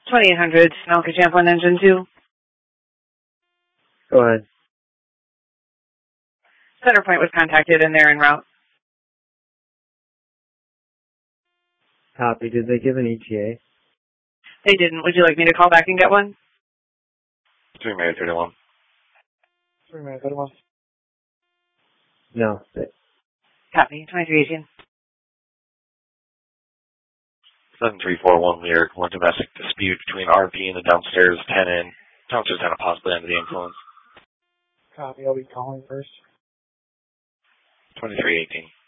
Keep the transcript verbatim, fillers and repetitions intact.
twenty-eight hundred, Snelka Champlain Engine two. Go ahead. Centerpoint was contacted and they're en route. Copy. Did they give an E T A? They didn't. Would you like me to call back and get one? three May thirty-one. three May thirty-one. No. Copy. twenty-three eighteen. seven three four one Lyric, one domestic dispute between R P and the downstairs tenant. Downstairs tenant possibly under the influence. Copy. I'll be calling first. twenty-three eighteen.